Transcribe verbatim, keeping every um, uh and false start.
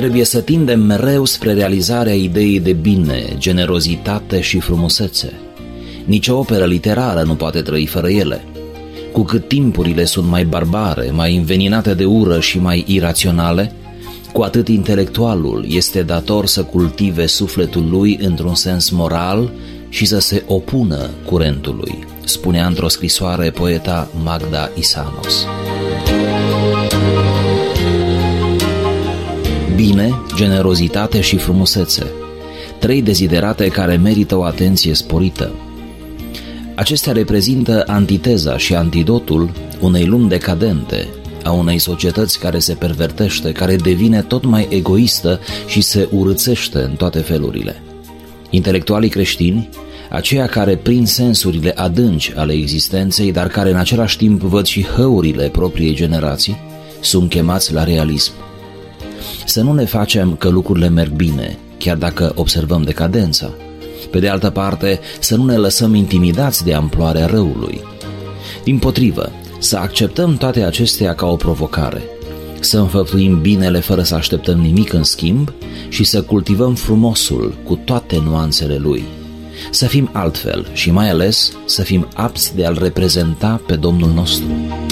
Trebuie să tindem mereu spre realizarea ideii de bine, generozitate și frumusețe. Nici o operă literară nu poate trăi fără ele. Cu cât timpurile sunt mai barbare, mai înveninate de ură și mai iraționale, cu atât intelectualul este dator să cultive sufletul lui într-un sens moral și să se opună curentului, spunea într-o scrisoare poeta Magda Isanos. Bine, generozitate și frumusețe, trei deziderate care merită o atenție sporită. Acestea reprezintă antiteza și antidotul unei lumi decadente, a unei societăți care se pervertește, care devine tot mai egoistă și se urâțește în toate felurile. Intelectualii creștini, aceia care prind sensurile adânci ale existenței, dar care în același timp văd și hăurile propriei generații, sunt chemați la realism. Să nu ne facem că lucrurile merg bine, chiar dacă observăm decadența. Pe de altă parte, să nu ne lăsăm intimidați de amploarea răului. Dimpotrivă, să acceptăm toate acestea ca o provocare, să înfăptuim binele fără să așteptăm nimic în schimb și să cultivăm frumosul cu toate nuanțele lui. Să fim altfel și mai ales să fim apți de a-L reprezenta pe Domnul nostru.